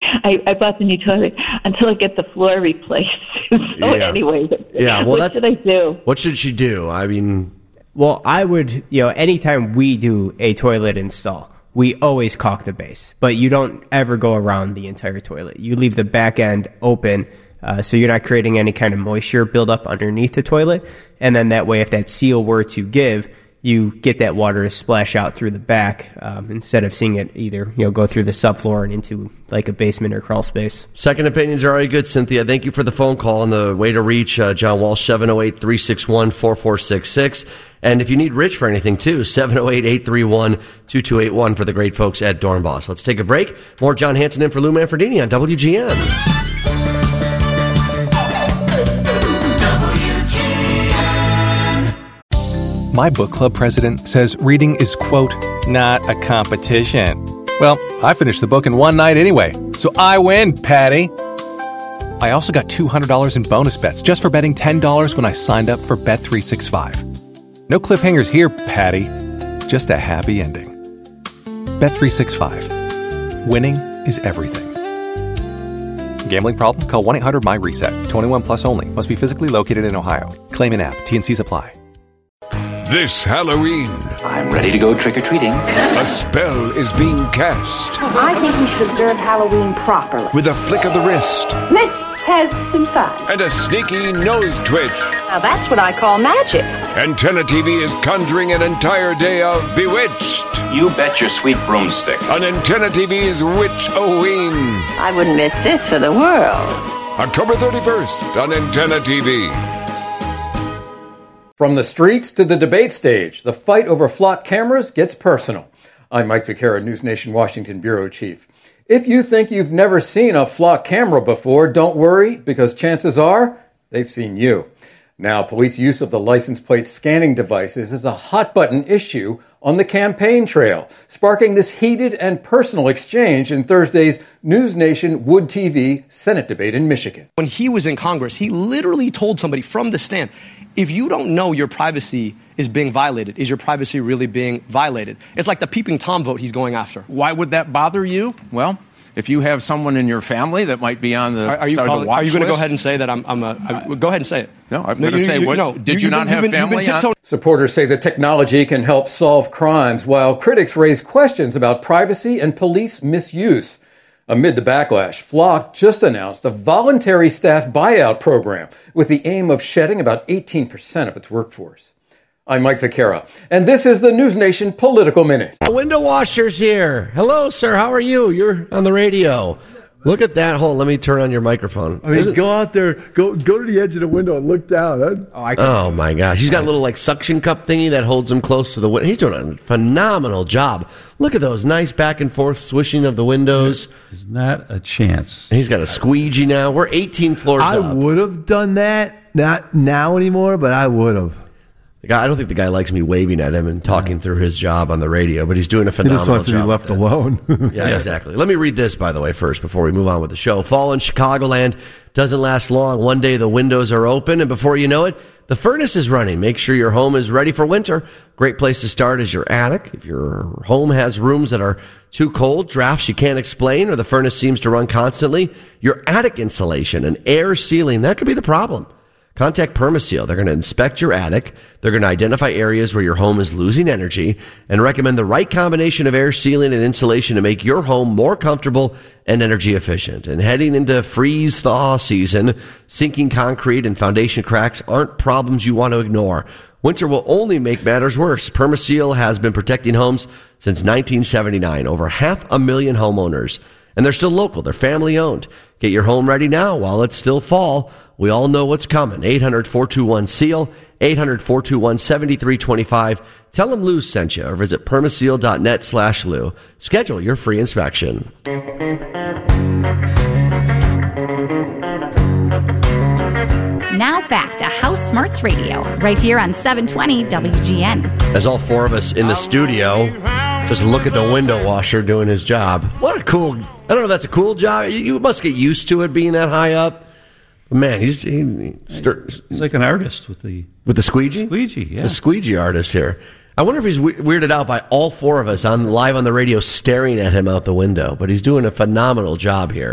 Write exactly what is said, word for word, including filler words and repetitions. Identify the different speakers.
Speaker 1: I, I bought the new toilet until I get the floor replaced. so
Speaker 2: yeah.
Speaker 1: anyway,
Speaker 2: yeah, well,
Speaker 1: what
Speaker 2: that's,
Speaker 1: should I do?
Speaker 2: What should she do? I mean...
Speaker 3: Well, I would, you know, anytime we do a toilet install, we always caulk the base. But you don't ever go around the entire toilet. You leave the back end open uh, so you're not creating any kind of moisture buildup underneath the toilet. And then that way, if that seal were to give, you get that water to splash out through the back um, instead of seeing it either, you know, go through the subfloor and into like a basement or crawl space.
Speaker 2: Second opinions are already good, Cynthia. Thank you for the phone call and the way to reach uh, John Walsh, seven oh eight, three six one, four four six six. And if you need Rich for anything, too, seven oh eight, eight three one, two two eight one for the great folks at Dornbos. Let's take a break. More John Hanson in for Lou Manfredini on W G N.
Speaker 4: My book club president says reading is, quote, not a competition. Well, I finished the book in one night anyway, so I win, Patty. I also got two hundred dollars in bonus bets just for betting ten dollars when I signed up for Bet three sixty-five. No cliffhangers here, Patty. Just a happy ending. Bet three sixty-five. Winning is everything. Gambling problem? Call one eight hundred M Y reset. twenty-one plus only. Must be physically located in Ohio. Claim in app. T and C's apply.
Speaker 5: This Halloween,
Speaker 6: I'm ready to go trick-or-treating.
Speaker 5: A spell is being cast.
Speaker 7: I think we should observe Halloween properly.
Speaker 5: With a flick of the wrist.
Speaker 7: Let's have some fun.
Speaker 5: And a sneaky nose twitch.
Speaker 7: Now that's what I call magic.
Speaker 5: Antenna T V is conjuring an entire day of Bewitched.
Speaker 6: You bet your sweet broomstick.
Speaker 5: On Antenna T V's Witch-O-Ween.
Speaker 7: I wouldn't miss this for the world.
Speaker 5: October thirty-first on Antenna T V.
Speaker 8: From the streets to the debate stage, the fight over flock cameras gets personal. I'm Mike Vaquera, News Nation Washington Bureau Chief. If you think you've never seen a flock camera before, don't worry, because chances are they've seen you. Now, police use of the license plate scanning devices is a hot-button issue on the campaign trail, sparking this heated and personal exchange in Thursday's News Nation Wood T V Senate debate in Michigan.
Speaker 9: When he was in Congress, he literally told somebody from the stand, if you don't know your privacy is being violated, is your privacy really being violated? It's like the peeping Tom vote he's going after.
Speaker 10: Why would that bother you? Well, if you have someone in your family that might be on the
Speaker 9: are, are you
Speaker 10: side
Speaker 9: calling,
Speaker 10: of the watch
Speaker 9: Are you going to go
Speaker 10: list?
Speaker 9: ahead and say that I'm, I'm a... I, go ahead and say it.
Speaker 10: No, I'm going to say, what, no, did you, you not been, have been, family on?
Speaker 8: Supporters say the technology can help solve crimes, while critics raise questions about privacy and police misuse. Amid the backlash, Flock just announced a voluntary staff buyout program with the aim of shedding about eighteen percent of its workforce. I'm Mike Vaquera, and this is the News Nation Political Minute.
Speaker 2: Window washer's here. Hello, sir. How are you? You're on the radio. Look at that hole. Let me turn on your microphone.
Speaker 11: I mean, go out there, go go to the edge of the window and look down. That,
Speaker 2: oh, I oh, my gosh. He's got a little, like, suction cup thingy that holds him close to the window. He's doing a phenomenal job. Look at those nice back and forth swishing of the windows.
Speaker 11: There's not a chance.
Speaker 2: And he's got a squeegee now. We're eighteen floors
Speaker 11: I
Speaker 2: up.
Speaker 11: I would have done that. Not now anymore, but I would have.
Speaker 2: The guy, I don't think the guy likes me waving at him and talking yeah. through his job on the radio, but he's doing a phenomenal job.
Speaker 11: He just wants to be left alone.
Speaker 2: Yeah, exactly. Let me read this, by the way, first, before we move on with the show. Fall in Chicagoland doesn't last long. One day the windows are open, and before you know it, the furnace is running. Make sure your home is ready for winter. Great place to start is your attic. If your home has rooms that are too cold, drafts you can't explain, or the furnace seems to run constantly, your attic insulation and air sealing, that could be the problem. Contact Permaseal. They're going to inspect your attic. They're going to identify areas where your home is losing energy and recommend the right combination of air sealing and insulation to make your home more comfortable and energy efficient. And heading into freeze-thaw season, sinking concrete and foundation cracks aren't problems you want to ignore. Winter will only make matters worse. Permaseal has been protecting homes since nineteen seventy-nine. Over half a million homeowners. And they're still local. They're family-owned. Get your home ready now while it's still fall. We all know what's coming. eight hundred, four two one, S E A L, eight hundred, four two one, seven three two five. Tell them Lou sent you or visit permaseal.net slash Lou. Schedule your free inspection.
Speaker 12: Now back to House Smarts Radio, right here on seven twenty W G N.
Speaker 2: As all four of us in the studio just look at the window washer doing his job. What a cool, I don't know if that's a cool job. You must get used to it being that high up. Man, he's he, he stir,
Speaker 11: he's like an artist with the
Speaker 2: with the squeegee.
Speaker 11: Squeegee, yeah.
Speaker 2: He's a squeegee artist here. I wonder if he's weirded out by all four of us on live on the radio staring at him out the window. But he's doing a phenomenal job here.